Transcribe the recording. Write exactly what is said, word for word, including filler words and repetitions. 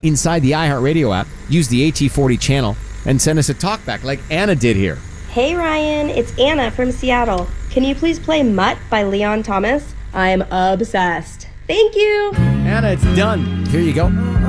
inside the iHeartRadio app, use the A T forty channel, and send us a talkback like Anna did here. Hey Ryan, it's Anna from Seattle. Can you please play Mutt by Leon Thomas? I'm obsessed. Thank you. Anna, it's done. Here you go.